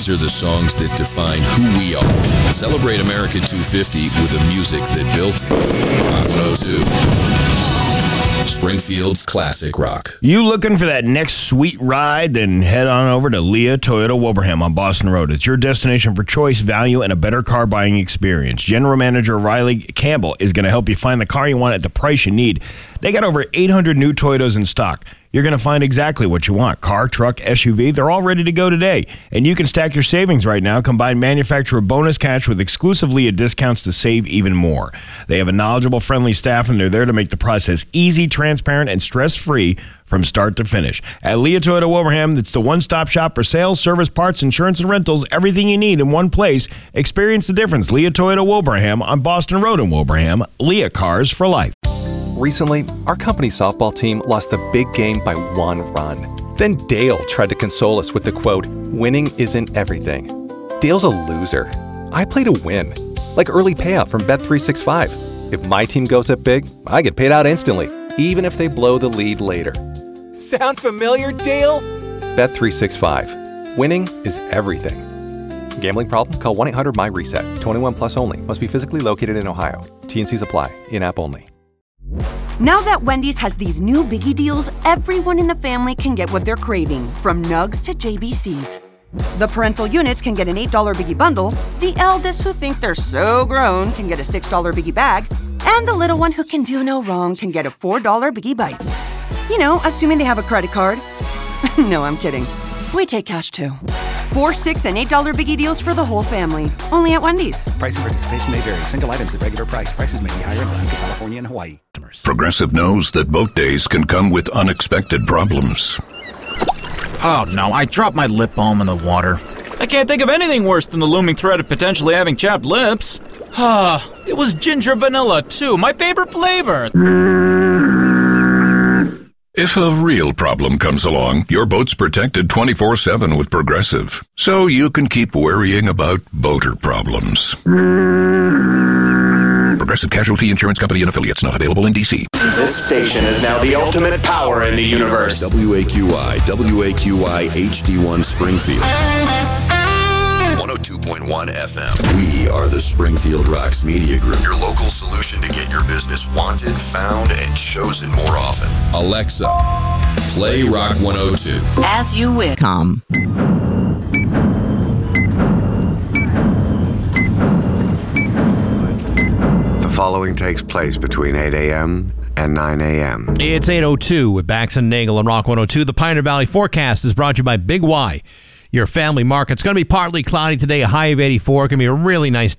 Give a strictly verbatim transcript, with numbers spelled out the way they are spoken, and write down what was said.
These are the songs that define who we are. Celebrate America two fifty with the music that built it. Rock one oh two. Springfield's classic rock. You looking for that next sweet ride? Then head on over to Leah Toyota Wilbraham on Boston Road. It's your destination for choice, value, and a better car buying experience. General Manager Riley Campbell is going to help you find the car you want at the price you need. They got over eight hundred new Toyotas in stock. You're going to find exactly what you want. Car, truck, S U V, they're all ready to go today. And you can stack your savings right now. Combine manufacturer bonus cash with exclusive Leah discounts to save even more. They have a knowledgeable, friendly staff, and they're there to make the process easy, transparent, and stress-free from start to finish. At Leah Toyota Wilbraham, it's the one-stop shop for sales, service, parts, insurance, and rentals. Everything you need in one place. Experience the difference. Leah Toyota Wilbraham on Boston Road in Wilbraham. Leah Cars for Life. Recently, our company's softball team lost the big game by one run. Then Dale tried to console us with the quote, "Winning isn't everything." Dale's a loser. I play to win. Like early payout from Bet three sixty-five. If my team goes up big, I get paid out instantly, even if they blow the lead later. Sound familiar, Dale? Bet three sixty-five. Winning is everything. Gambling problem? Call one eight hundred M Y reset. twenty-one plus only. Must be physically located in Ohio. T and C's apply. In-app only. Now that Wendy's has these new biggie deals, everyone in the family can get what they're craving, from nugs to J B Cs. The parental units can get an eight dollar biggie bundle, the eldest who think they're so grown can get a six dollar biggie bag, and the little one who can do no wrong can get a four dollar biggie bites. You know, assuming they have a credit card. No, I'm kidding. We take cash too. Four, six, and eight dollar biggie deals for the whole family. Only at Wendy's. Price and participation may vary. Single items at regular price. Prices may be higher in Alaska, California, and Hawaii. Progressive knows that boat days can come with unexpected problems. Oh no, I dropped my lip balm in the water. I can't think of anything worse than the looming threat of potentially having chapped lips. Ah, it was ginger vanilla too, my favorite flavor. If a real problem comes along, your boat's protected twenty-four seven with Progressive, so you can keep worrying about boater problems. Progressive Casualty Insurance Company and Affiliates, not available in D C. This station is now the ultimate power in the universe. W A Q I, W A Q I H D one Springfield. one oh two point one F M. We are the Springfield Rocks Media Group, your local solution to get your business wanted, found, and chosen more often. Alexa, play Rock one oh two. As you wish. Come. The following takes place between eight a.m. and nine a.m. It's eight oh two with Bax and Nagel and Rock one oh two. The Pioneer Valley forecast is brought to you by Big Y, your family market. It's going to be partly cloudy today, a high of eighty-four. It's going to be a really nice